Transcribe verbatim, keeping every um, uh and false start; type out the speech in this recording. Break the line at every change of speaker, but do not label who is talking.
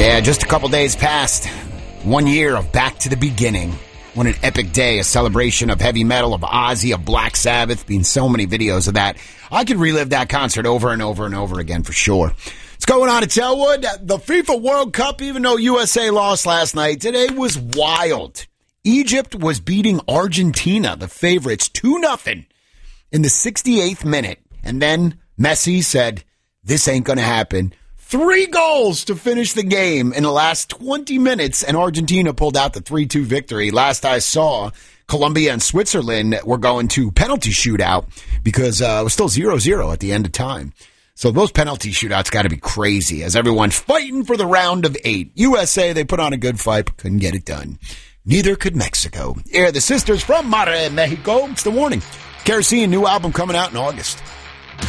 Yeah, just a couple days past. One year of Back to the Beginning. What an epic day, a celebration of heavy metal, of Ozzy, of Black Sabbath. Been so many videos of that. I could relive that concert over and over and over again for sure. What's going on at Elwood? The FIFA World Cup, even though U S A lost last night, today was wild. Egypt was beating Argentina, the favorites, two nothing in the sixty-eighth minute. And then Messi said, this ain't going to happen. Three goals to finish the game in the last twenty minutes, and Argentina pulled out the three two victory. Last I saw, Colombia and Switzerland were going to penalty shootout because uh, it was still zero zero at the end of time. So those penalty shootouts got to be crazy as everyone's fighting for the round of eight. U S A, they put on a good fight, but couldn't get it done. Neither could Mexico. Here, the sisters from Monterrey, Mexico. It's The Warning. Kerosene, new album coming out in August.